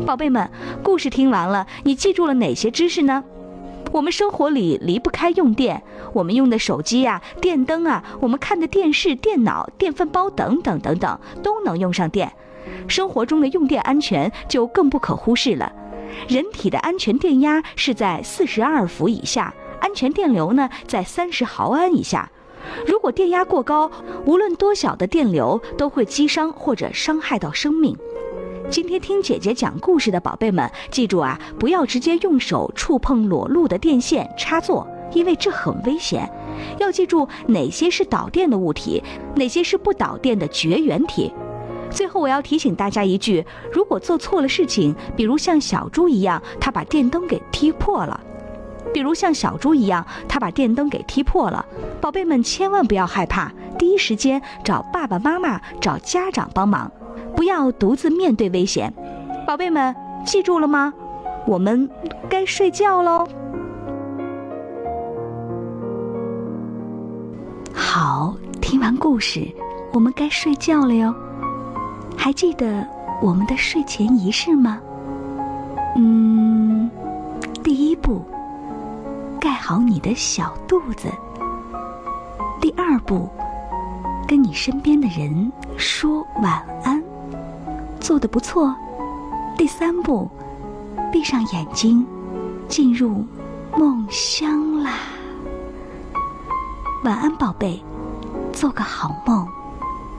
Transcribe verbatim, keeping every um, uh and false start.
宝贝们，故事听完了，你记住了哪些知识呢？我们生活里离不开用电，我们用的手机啊、电灯啊，我们看的电视、电脑、电饭煲等等等等，都能用上电。生活中的用电安全就更不可忽视了。人体的安全电压是在四十二伏以下，安全电流呢在三十毫安以下。如果电压过高，无论多小的电流都会击伤或者伤害到生命。今天听姐姐讲故事的宝贝们，记住啊，不要直接用手触碰裸露的电线插座，因为这很危险。要记住哪些是导电的物体，哪些是不导电的绝缘体。最后我要提醒大家一句，如果做错了事情，比如像小猪一样，他把电灯给踢破了，比如像小猪一样，他把电灯给踢破了，宝贝们千万不要害怕，第一时间找爸爸妈妈、找家长帮忙，不要独自面对危险。宝贝们记住了吗？我们该睡觉喽。好，听完故事，我们该睡觉了哟。还记得我们的睡前仪式吗？嗯，第一步，盖好你的小肚子。第二步，跟你身边的人说晚安，做得不错。第三步，闭上眼睛，进入梦乡啦。晚安，宝贝，做个好梦。